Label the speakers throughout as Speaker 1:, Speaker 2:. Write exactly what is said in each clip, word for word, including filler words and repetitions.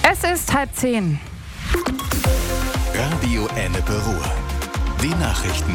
Speaker 1: Es ist halb zehn.
Speaker 2: Radio Ennepe Ruhr. Die Nachrichten.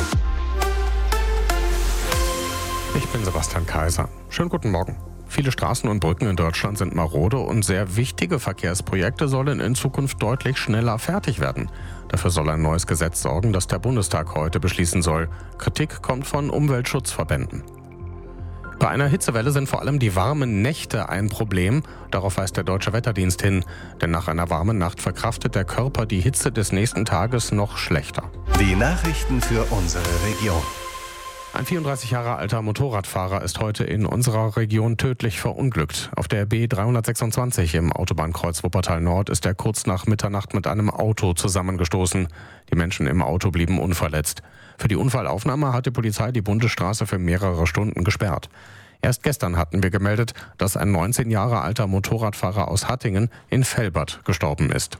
Speaker 3: Ich bin Sebastian Kaiser. Schönen guten Morgen. Viele Straßen und Brücken in Deutschland sind marode und sehr wichtige Verkehrsprojekte sollen in Zukunft deutlich schneller fertig werden. Dafür soll ein neues Gesetz sorgen, das der Bundestag heute beschließen soll. Kritik kommt von Umweltschutzverbänden. Bei einer Hitzewelle sind vor allem die warmen Nächte ein Problem. Darauf weist der Deutsche Wetterdienst hin. Denn nach einer warmen Nacht verkraftet der Körper die Hitze des nächsten Tages noch schlechter.
Speaker 2: Die Nachrichten für unsere Region.
Speaker 3: Ein vierunddreißig Jahre alter Motorradfahrer ist heute in unserer Region tödlich verunglückt. Auf der B dreihundertsechsundzwanzig im Autobahnkreuz Wuppertal Nord ist er kurz nach Mitternacht mit einem Auto zusammengestoßen. Die Menschen im Auto blieben unverletzt. Für die Unfallaufnahme hat die Polizei die Bundesstraße für mehrere Stunden gesperrt. Erst gestern hatten wir gemeldet, dass ein neunzehn Jahre alter Motorradfahrer aus Hattingen in Velbert gestorben ist.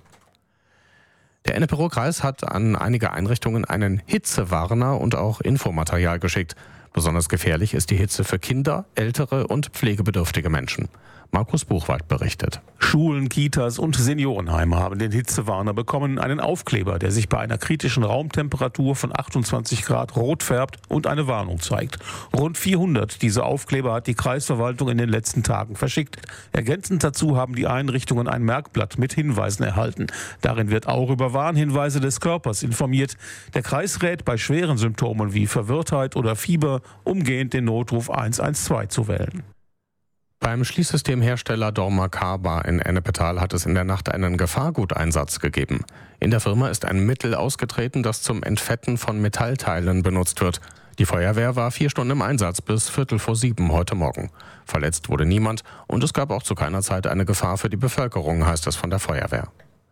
Speaker 3: Der Ennepe-Ruhr-Kreis hat an einige Einrichtungen einen Hitzewarner und auch Infomaterial geschickt. Besonders gefährlich ist die Hitze für Kinder, ältere und pflegebedürftige Menschen. Markus Buchwald berichtet.
Speaker 4: Schulen, Kitas und Seniorenheime haben den Hitzewarner bekommen, einen Aufkleber, der sich bei einer kritischen Raumtemperatur von achtundzwanzig Grad rot färbt und eine Warnung zeigt. Rund vierhundert dieser Aufkleber hat die Kreisverwaltung in den letzten Tagen verschickt. Ergänzend dazu haben die Einrichtungen ein Merkblatt mit Hinweisen erhalten. Darin wird auch über Warnhinweise des Körpers informiert. Der Kreis rät bei schweren Symptomen wie Verwirrtheit oder Fieber umgehend den Notruf eins eins zwei zu wählen.
Speaker 3: Beim Schließsystemhersteller dormakaba in Ennepetal hat es in der Nacht einen Gefahrguteinsatz gegeben. In der Firma ist ein Mittel ausgetreten, das zum Entfetten von Metallteilen benutzt wird. Die Feuerwehr war vier Stunden im Einsatz bis Viertel vor sieben heute Morgen. Verletzt wurde niemand und es gab auch zu keiner Zeit eine Gefahr für die Bevölkerung, heißt es von der Feuerwehr.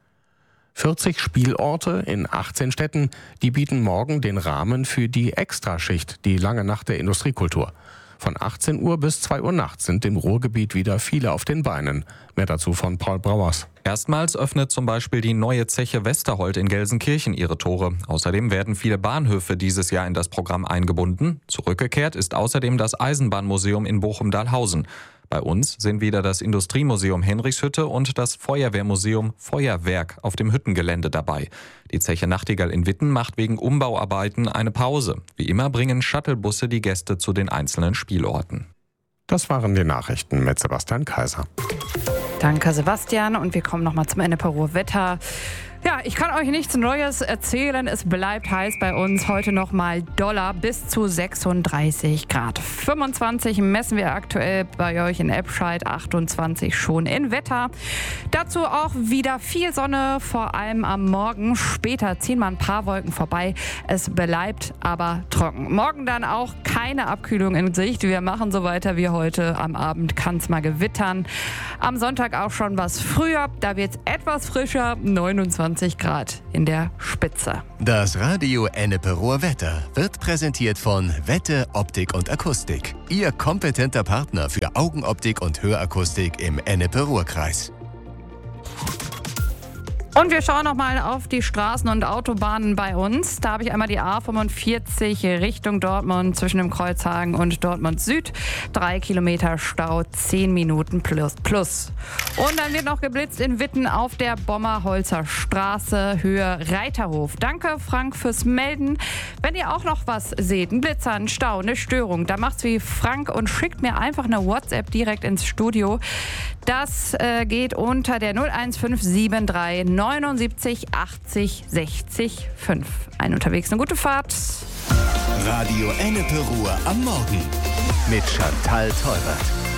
Speaker 3: vierzig Spielorte in achtzehn Städten, die bieten morgen den Rahmen für die Extraschicht, die lange Nacht der Industriekultur. Von achtzehn Uhr bis zwei Uhr nachts sind im Ruhrgebiet wieder viele auf den Beinen. Mehr dazu von Paul Brauers.
Speaker 5: Erstmals öffnet zum Beispiel die neue Zeche Westerholt in Gelsenkirchen ihre Tore. Außerdem werden viele Bahnhöfe dieses Jahr in das Programm eingebunden. Zurückgekehrt ist außerdem das Eisenbahnmuseum in Bochum-Dahlhausen. Bei uns sind wieder das Industriemuseum Henrichshütte und das Feuerwehrmuseum Feuerwerk auf dem Hüttengelände dabei. Die Zeche Nachtigall in Witten macht wegen Umbauarbeiten eine Pause. Wie immer bringen Shuttlebusse die Gäste zu den einzelnen Spielorten.
Speaker 3: Das waren die Nachrichten mit Sebastian Kaiser.
Speaker 1: Danke, Sebastian. Und wir kommen nochmal zum Ennepe Ruhr Wetter. Ja, ich kann euch nichts Neues erzählen. Es bleibt heiß bei uns. Heute noch mal Dollar bis zu sechsunddreißig Grad. fünfundzwanzig messen wir aktuell bei euch in Eppscheid, achtundzwanzig schon in Wetter. Dazu auch wieder viel Sonne, vor allem am Morgen. Später ziehen mal ein paar Wolken vorbei. Es bleibt aber trocken. Morgen dann auch keine Abkühlung in Sicht. Wir machen so weiter wie heute. Am Abend kann es mal gewittern. Am Sonntag auch schon was früher. Da wird es etwas frischer, neunundzwanzig Grad in der Spitze.
Speaker 2: Das Radio Ennepe Ruhr Wetter wird präsentiert von Wette, Optik und Akustik. Ihr kompetenter Partner für Augenoptik und Hörakustik im Ennepe Ruhr-Kreis.
Speaker 1: Und wir schauen noch mal auf die Straßen und Autobahnen bei uns. Da habe ich einmal die A fünfundvierzig Richtung Dortmund zwischen dem Kreuzhagen und Dortmund Süd. Drei Kilometer Stau, zehn Minuten plus, plus. Und dann wird noch geblitzt in Witten auf der Bommerholzer Straße, Höhe Reiterhof. Danke, Frank, fürs Melden. Wenn ihr auch noch was seht, ein Blitzer, ein Stau, eine Störung, dann macht's wie Frank und schickt mir einfach eine WhatsApp direkt ins Studio. Das äh, geht unter der null eins fünf sieben drei neunundsiebzig achtzig sechzig fünf. Ein unterwegs, eine gute Fahrt.
Speaker 2: Radio Ennepe Ruhr am Morgen mit Chantal Teubert.